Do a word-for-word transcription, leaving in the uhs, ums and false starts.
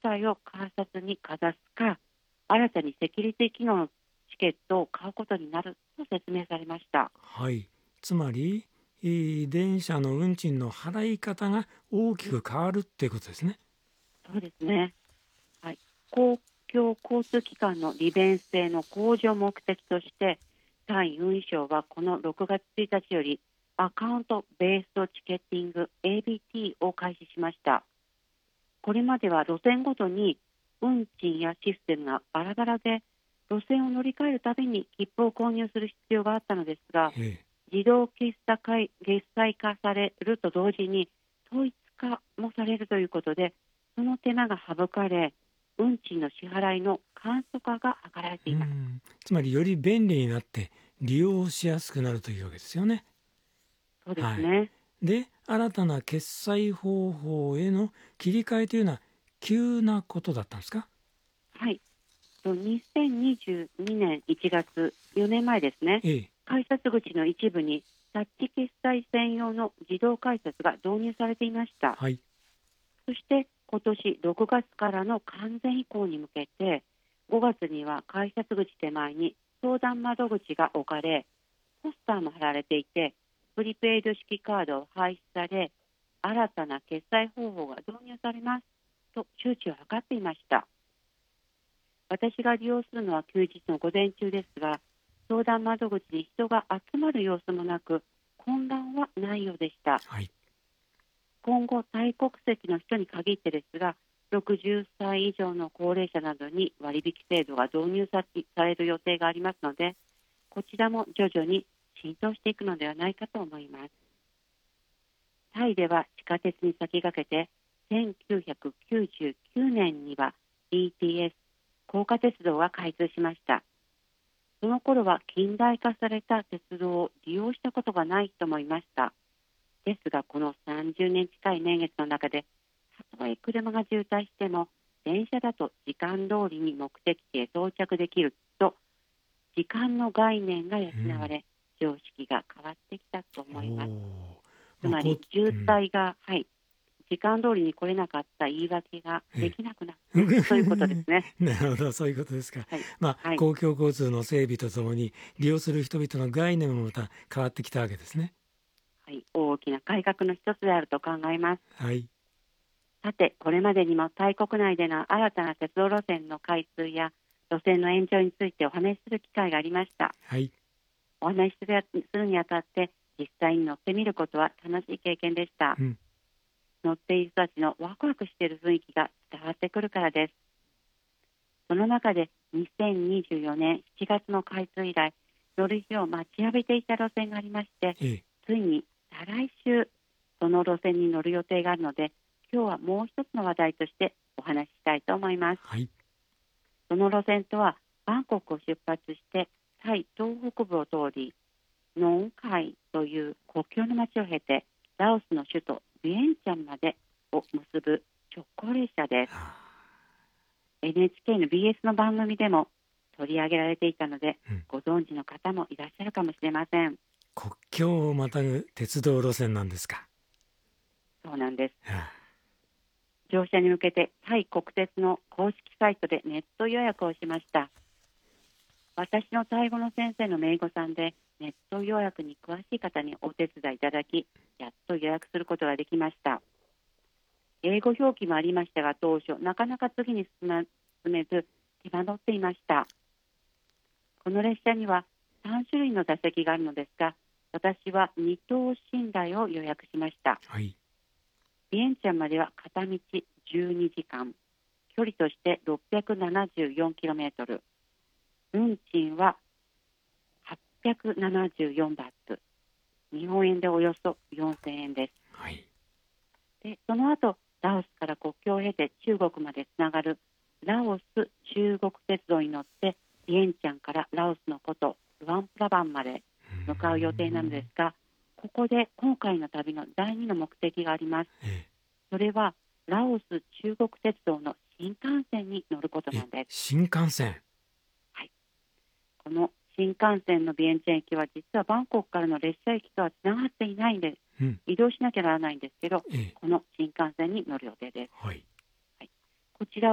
体をカーサスにかざすか、新たにセキュリティ機能のチケットを買うことになると説明されました。 はい、つまりえー電車の運賃の払い方が大きく変わるっていうことですね。 そうですね、はい、公共交通機関の利便性の向上を目的として、タイ運輸省はこのろくがつついたちよりアカウントベースドチケッティング エービーティー を開始しました。これまでは路線ごとに運賃やシステムがバラバラで、路線を乗り換えるたびに切符を購入する必要があったのですが、 え自動決済化決済化されると同時に統一化もされるということで、その手間が省かれ、運賃の支払いの簡素化が図られてえ、ういます。 ん、つまりより便利になって利用しやすくなるというわけですよね。 そうですはい。 ね。 で、新たな決済方法への切り替えというのは急なことだったんですか？ はい。とにせんにじゅうにねんいちがつ、よねんまえですね、 ええ、 改札口の一部にタッチ決済専用の自動改札が導入されていました。 はい。 そして今年ろくがつからの完全移行に向けて、ごがつには改札口手前に相談窓口が置かれ、ポスターも貼られていて、プリペイド式カードを廃止され、新たな決済方法が導入されますと周知を図っていました。私が利用するのは休日の午前中ですが、相談窓口に人が集まる様子もなく、混乱はないようでした。 はい。 今後、タイ国籍の人に限ってですが、ろくじゅっさい以上の高齢者などに割引制度が導入される予定がありますので、こちらも徐々に浸透していくのではないかと思います。タイでは地下鉄に先駆けて、せんきゅうひゃくきゅうじゅうきゅうねんには ビーティーエス 高架鉄道が開通しました。その頃は近代化された鉄道を利用したことがない人もいました。ですが、このさんじゅうねん近い年月の中で、たとえ車が渋滞しても電車だと時間通りに目的地へ到着できると、時間の概念が養われ、うん、常識が変わってきたと思います。つまり渋滞が、うん、はい、時間通りに来れなかった言い訳ができなくなった、そういうことですね。 なるほど、そういうことですか。 はい、 まあ、 はい、 公共交通の整備とともに利用する人々の概念もまた変わってきたわけですね。 はい、大きな改革の一つであると考えます。 はい。 さて、これまでにもタイ国内での新たな鉄道路線の開通や路線の延長についてお話しする機会がありました。 はい。 お話しするにあたって実際に乗ってみることは楽しい経験でした。うん、乗っている人たちのワクワクしている雰囲気が伝わってくるからです。その中でにせんにじゅうよねんしちがつの開通以来、乗る日を待ちわびていた路線がありまして、ええ、ついに再来週その路線に乗る予定があるので、今日はもう一つの話題としてお話ししたいと思います。 はい、 その路線とは、バンコクを出発してタイ東北部を通り、ノンカイという国境の町を経てラオスの首都ビエンチャンまでを結ぶ直行列車です。 エヌエイチケー の ビーエス の番組でも取り上げられていたので、うん、ご存知の方もいらっしゃるかもしれません。 国境をまたぐ鉄道路線なんですか？ そうなんです。乗車に向けてタイ国鉄の公式サイトでネット予約をしました。私のタイ語の先生の名護さんで、ネット予約に詳しい方にお手伝いいただき、やっと予約することができました。英語表記もありましたが、当初なかなか次に進めず手間取っていました。この列車にはさん種類の座席があるのですが、私はに等寝台を予約しました。 はい、 ビエンチャンまでは片道じゅうにじかん、距離として ろっぴゃくななじゅうよんキロメートル、運賃ははっぴゃくななじゅうよんバーツ、日本円でおよそよんせんえんです。 はい、 でその後、ラオスから国境を経て中国までつながるラオス中国鉄道に乗ってビエンチャンからラオスの古都ルアンプラバンまで向かう予定なのですが、ここで今回の旅のだいにの目的があります。 ええ、 それはラオス中国鉄道の新幹線に乗ることなんです。 新幹線、 はい、この新幹線のビエンチャン駅は実はバンコクからの列車駅とはつながっていないんです。うん、移動しなきゃならないんですけど、ええ、この新幹線に乗る予定です。 はい、 はい、こちら